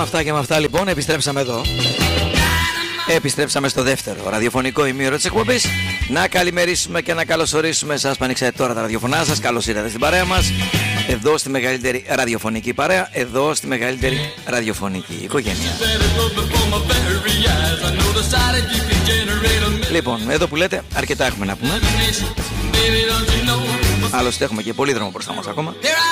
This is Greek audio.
αυτά και με αυτά λοιπόν επιστρέψαμε εδώ. Επιστρέψαμε στο δεύτερο ραδιοφωνικό ημίωρο της εκπομπής. Να καλημερίσουμε και να καλωσορίσουμε εσάς που ανοίξατε τώρα τα ραδιοφωνά σας. Καλώς ήρθατε στην παρέα μας. Εδώ στη μεγαλύτερη ραδιοφωνική παρέα. Εδώ στη μεγαλύτερη ραδιοφωνική οικογένεια. Λοιπόν, εδώ που λέτε αρκετά έχουμε να πούμε. Άλλωστε έχουμε και πολύ δρόμο μπροστά μας ακόμα.